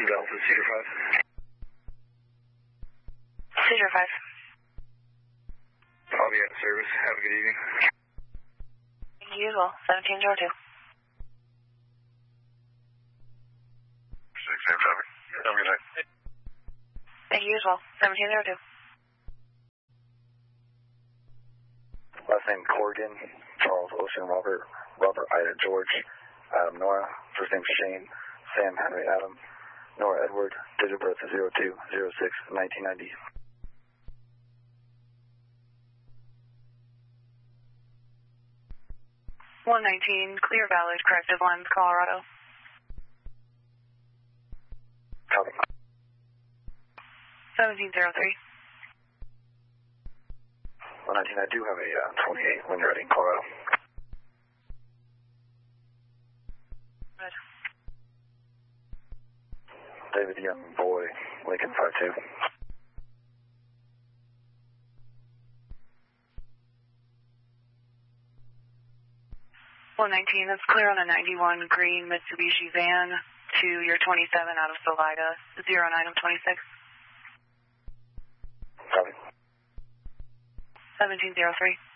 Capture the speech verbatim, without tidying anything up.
Delta, Cedar five. Cedar five. I'll be at service. Have a good evening. Thank you as well. seventeen zero two. six, same traffic. Have a good night. Thank you as well. seventeen zero two. Last name Corrigan, Charles Ocean, Robert, Robert Ida George, Adam Nora, first name Shane, Sam Henry Adam, Nora Edward, date of birth zero two zero six nineteen ninety. one nineteen, Clear Valley, Corrective Lines, Colorado. Copy. seventeen zero three. one nineteen, I do have a uh, twenty-eight when you're ready in Colorado. Good. David Young, boy, Lincoln five two. one nineteen, that's clear on a ninety-one green Mitsubishi van to your twenty-seven out of Salida, zero nine of twenty-six. Copy. seventeen zero three.